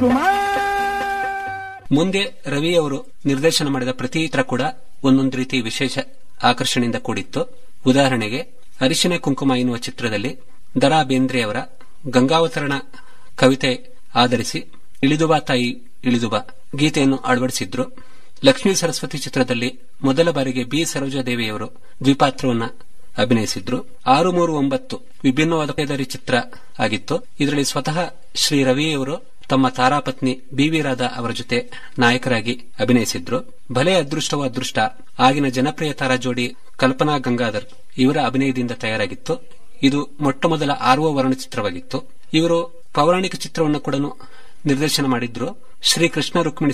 ಮುಂದೆ ರವಿ ಅವರು ನಿರ್ದೇಶನ ಮಾಡಿದ ಪ್ರತಿ ಚಿತ್ರ ಕೂಡ ಒಂದೊಂದು ರೀತಿ ವಿಶೇಷ ಆಕರ್ಷಣೆಯಿಂದ ಕೂಡಿತ್ತು. ಉದಾಹರಣೆಗೆ ಅರಿಶಿನ ಕುಂಕುಮ ಎನ್ನುವ ಚಿತ್ರದಲ್ಲಿ ದರಾ ಬೇಂದ್ರೆಯವರ ಗಂಗಾವತರಣ ಕವಿತೆ ಆಧರಿಸಿ ಇಳಿದುಬಾ ತಾಯಿ ಇಳಿದುಬಾ ಗೀತೆಯನ್ನು ಅಳವಡಿಸಿದ್ರು. ಲಕ್ಷ್ಮೀ ಸರಸ್ವತಿ ಚಿತ್ರದಲ್ಲಿ ಮೊದಲ ಬಾರಿಗೆ ಬಿ ಸರೋಜಾದೇವಿಯವರು ದ್ವಿಪಾತ್ರವನ್ನು ಅಭಿನಯಿಸಿದ್ರು. 639 ವಿಭಿನ್ನವಾದ ಚಿತ್ರ ಆಗಿತ್ತು. ಇದರಲ್ಲಿ ಸ್ವತಃ ಶ್ರೀ ರವಿಯವರು ತಮ್ಮ ತಾರಾಪತ್ನಿ ಬಿ.ವಿ. ರಾಧಾ ಅವರ ಜೊತೆ ನಾಯಕರಾಗಿ ಅಭಿನಯಿಸಿದ್ರು. ಭಲೆ ಅದೃಷ್ಟವೋ ಅದೃಷ್ಟ ಆಗಿನ ಜನಪ್ರಿಯ ತಾರಾ ಜೋಡಿ ಕಲ್ಪನಾ ಗಂಗಾಧರ್ ಇವರ ಅಭಿನಯದಿಂದ ತಯಾರಾಗಿತ್ತು. ಇದು ಮೊಟ್ಟಮೊದಲ ಆರ್ವ ವರ್ಣಚಿತ್ರವಾಗಿತ್ತು. ಇವರು ಪೌರಾಣಿಕ ಚಿತ್ರವನ್ನು ಕೂಡ ನಿರ್ದೇಶನ ಮಾಡಿದ್ರು. ಶ್ರೀ ಕೃಷ್ಣ ರುಕ್ಮಿಣಿ